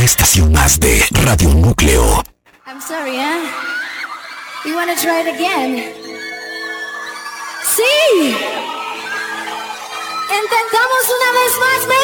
estación más de Radio Núcleo. I'm sorry, You wanna try it again? Sí. Intentamos una vez más,